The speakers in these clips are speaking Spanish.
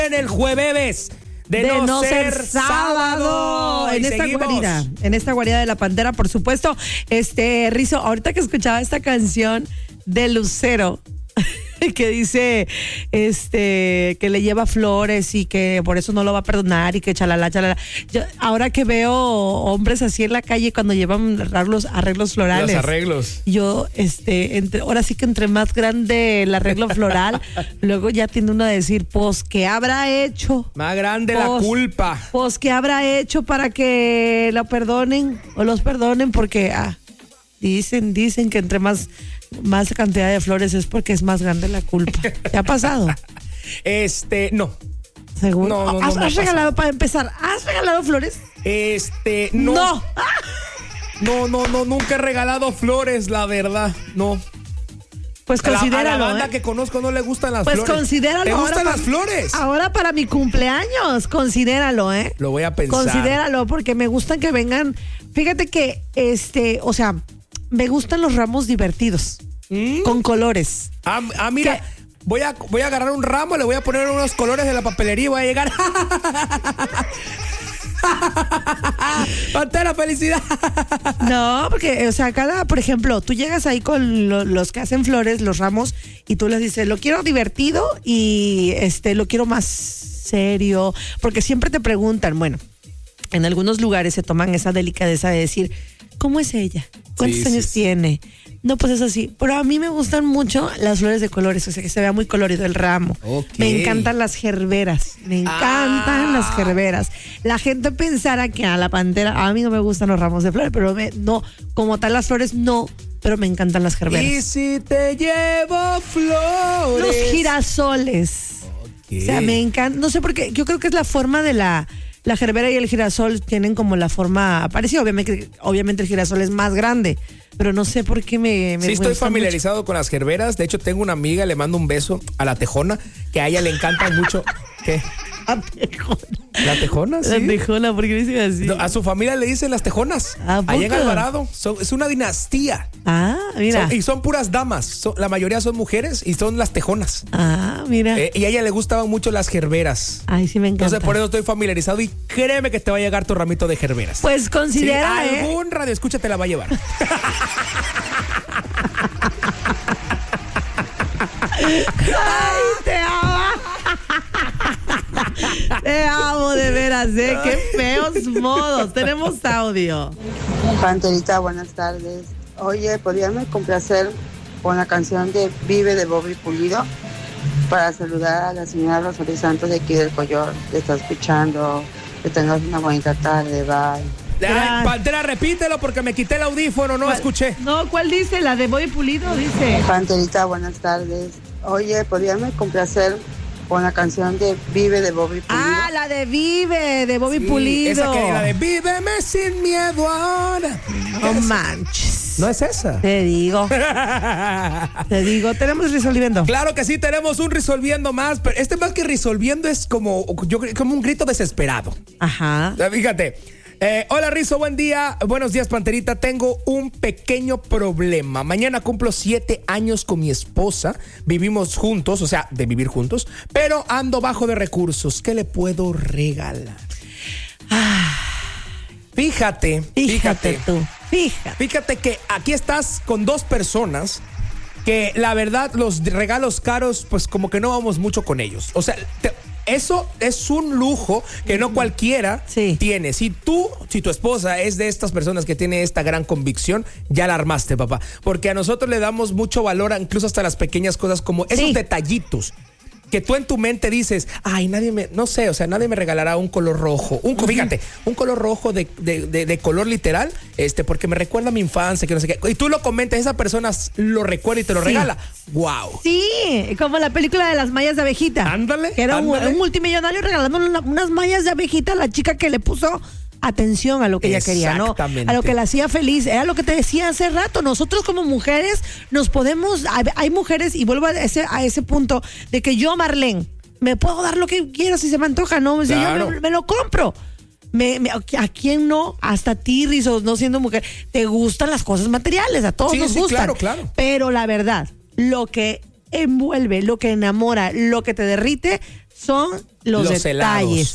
en el jueves de no ser sábado. En esta guarida de la Pantera, por supuesto. Rizo, ahorita que escuchaba esta canción de Lucero, que dice que le lleva flores y que por eso no lo va a perdonar y que chalala. Yo, ahora que veo hombres así en la calle cuando llevan arreglos florales. Los arreglos. Yo, ahora sí que entre más grande el arreglo floral, luego ya tiene uno a decir, pues, ¿qué habrá hecho? Más grande la culpa. Pues, ¿qué habrá hecho para que lo perdonen o los perdonen? Porque dicen que entre más cantidad de flores es porque es más grande la culpa. ¿Te ha pasado? No. ¿Seguro? No, ¿Has regalado, para empezar, has regalado flores? No. No, nunca he regalado flores, la verdad, no. Pues considéralo. A la banda que conozco no le gustan las flores. Pues considéralo. ¿Te gustan las flores? Ahora para mi cumpleaños, considéralo, ¿eh? Lo voy a pensar. Considéralo, porque me gustan que vengan. Fíjate que, me gustan los ramos divertidos, con colores. Mira, voy a agarrar un ramo, le voy a poner unos colores de la papelería y voy a llegar. Pantera, felicidad. No, porque, por ejemplo, tú llegas ahí con los que hacen flores, los ramos, y tú les dices, lo quiero divertido y lo quiero más serio, porque siempre te preguntan, bueno, en algunos lugares se toman esa delicadeza de decir, ¿cómo es ella? ¿Cuántos años tiene? No, pues es así. Pero a mí me gustan mucho las flores de colores, o sea, que se vea muy colorido el ramo. Okay. Me encantan las gerberas. Me encantan las gerberas. La gente pensará que a la Pantera, a mí no me gustan los ramos de flores, pero no, como tal las flores no, pero me encantan las gerberas. ¿Y si te llevo flores? Los girasoles. Okay. O sea, me encanta, no sé por qué, yo creo que es la forma de la gerbera y el girasol tienen como la forma parecida. Obviamente el girasol es más grande, pero no sé por qué me sí, estoy familiarizado mucho con las gerberas. De hecho, tengo una amiga, le mando un beso a la tejona, que a ella le encantan mucho. ¿Qué? La tejona. ¿La tejona? Sí. La tejona, ¿por qué dicen así? No, a su familia le dicen las tejonas. Allá en Alvarado. Es una dinastía. Mira. Y son puras damas. La mayoría son mujeres y son las tejonas. Mira. Y a ella le gustaban mucho las gerberas. Ay, sí me encanta. Entonces, por eso estoy familiarizado y créeme que te va a llegar tu ramito de gerberas. Pues considera, algún radio escucha te la va a llevar. Ay, te amo. Te amo, de veras, qué feos modos. Tenemos audio. Panterita, buenas tardes. Oye, ¿podrían complacer con la canción de Vive de Bobby Pulido? Para saludar a la señora Rosario Santos de aquí del Collor. Te está escuchando. Que tengas una bonita tarde. Bye. Ay, Pantera, repítelo porque me quité el audífono, no escuché. No, ¿cuál dice? ¿La de Bobby Pulido? Dice. Panterita, buenas tardes. Oye, ¿podrían complacer con la canción de Vive de Bobby Pulido? La de Vive de Bobby Pulido. Esa que la de Víveme sin miedo ahora. No manches. ¿No es esa? Te digo, tenemos resolviendo. Claro que sí, tenemos un resolviendo más, pero más que resolviendo es como un grito desesperado. Ajá. Fíjate. Hola Rizo, buen día. Buenos días, Panterita. Tengo un pequeño problema. Mañana cumplo 7 años con mi esposa. Vivimos juntos, o sea, de vivir juntos, pero ando bajo de recursos. ¿Qué le puedo regalar? Fíjate que aquí estás con dos personas que la verdad los regalos caros, pues como que no vamos mucho con ellos. O sea, eso es un lujo que no cualquiera tiene. Si tu esposa es de estas personas que tiene esta gran convicción, ya la armaste, papá. Porque a nosotros le damos mucho valor, incluso hasta las pequeñas cosas como esos detallitos que tú en tu mente dices, ay, nadie me regalará un color rojo. Fíjate, un color rojo de color literal, porque me recuerda a mi infancia, que no sé qué. Y tú lo comentas, esa persona lo recuerda y te lo regala. ¡Wow! Sí, como la película de las mallas de abejita. Ándale. Que era un multimillonario regalando unas mallas de abejita a la chica que le puso atención a lo que ella quería, ¿no? A lo que la hacía feliz. Era lo que te decía hace rato. Nosotros como mujeres nos podemos... Hay mujeres, y vuelvo a ese punto, de que yo, Marlene, me puedo dar lo que quiera si se me antoja, ¿no? O sea, yo me lo compro. ¿A quién no? Hasta ti, Rizos, no siendo mujer, te gustan las cosas materiales, a todos nos gustan. Claro. Pero la verdad, lo que envuelve, lo que enamora, lo que te derrite, son los detalles.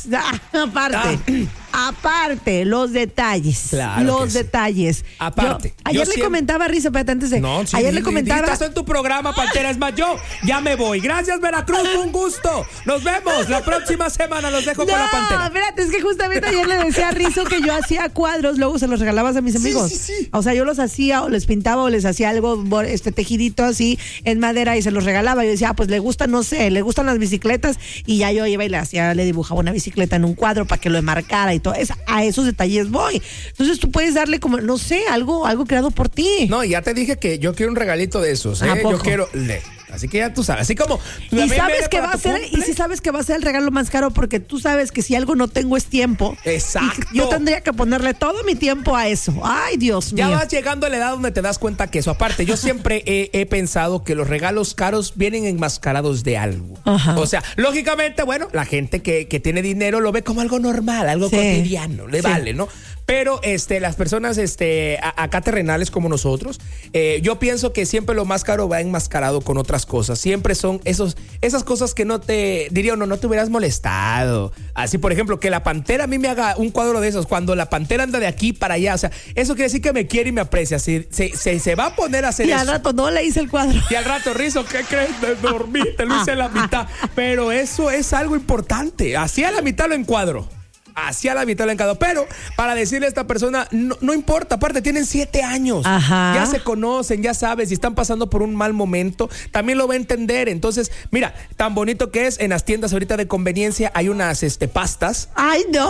Aparte, los detalles. Claro los detalles. Aparte. Ayer le comentaba a Rizzo, espérate, antes de. Ayer le comentaba. Estás en tu programa, Pantera. Es más, yo ya me voy. Gracias, Veracruz. Un gusto. Nos vemos la próxima semana. Los dejo con la Pantera. No, espérate, es que justamente ayer le decía a Rizzo que yo hacía cuadros, luego se los regalabas a mis amigos. Sí. O sea, yo los hacía o les pintaba o les hacía algo tejidito así en madera y se los regalaba. Yo decía, pues le gustan, no sé, le gustan las bicicletas, y ya yo iba y le dibujaba una bicicleta en un cuadro para que lo enmarcara y todo. A esos detalles voy. Entonces tú puedes darle como, no sé, algo creado por ti. No, ya te dije que yo quiero un regalito de esos. Yo quiero. Así que ya tú sabes. Así como. Y sabes que va a ser, y si sabes que va a ser el regalo más caro, porque tú sabes que si algo no tengo es tiempo. Exacto. Yo tendría que ponerle todo mi tiempo a eso. Ay, Dios mío. Ya vas llegando a la edad donde te das cuenta que eso. Aparte, yo siempre he pensado que los regalos caros vienen enmascarados de algo. Ajá. O sea, lógicamente, bueno, la gente que tiene dinero lo ve como algo normal, algo cotidiano, le vale, ¿no? Pero las personas acá terrenales como nosotros, yo pienso que siempre lo más caro va enmascarado con otras cosas. Siempre son esas cosas que no te hubieras molestado. Así, por ejemplo, que la Pantera a mí me haga un cuadro de esos cuando la Pantera anda de aquí para allá. O sea, eso quiere decir que me quiere y me aprecia. Se va a poner a hacer eso. Y al rato no le hice el cuadro. Y al rato, Rizzo, ¿qué crees? Me dormí, te lo hice a la mitad. Pero eso es algo importante. Así a la mitad lo encuadro. Hacia la mitad del encado. Pero para decirle a esta persona, no importa, aparte tienen 7 años. Ajá. Ya se conocen, ya sabes, si están pasando por un mal momento, también lo va a entender. Entonces, mira, tan bonito que es, en las tiendas ahorita de conveniencia hay unas pastas. Ay, no.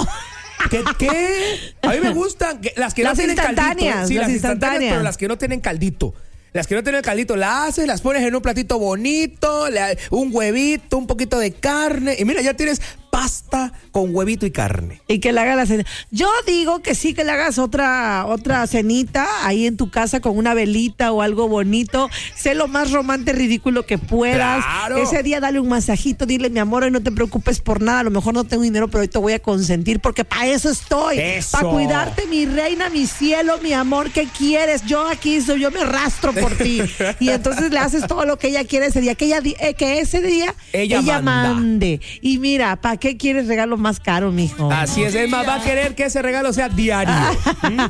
¿Qué? A mí me gustan las que no tienen caldito. Sí, las instantáneas, pero las que no tienen caldito. Las que no tienen caldito, las haces, las pones en un platito bonito, un huevito, un poquito de carne. Y mira, ya tienes pasta con huevito y carne. Y que le haga la cena. Yo digo que sí, que le hagas otra cenita ahí en tu casa con una velita o algo bonito. Sé lo más romántico, ridículo que puedas. Claro. Ese día dale un masajito, dile, mi amor, hoy no te preocupes por nada. A lo mejor no tengo dinero, pero hoy te voy a consentir porque para eso estoy. Para cuidarte, mi reina, mi cielo, mi amor. ¿Qué quieres? Yo aquí yo me arrastro por ti. Y entonces le haces todo lo que ella quiere ese día. Que ese día ella mande. Y mira, ¿para qué quieres regalo más caro, mijo? Así es más, va a querer que ese regalo sea diario.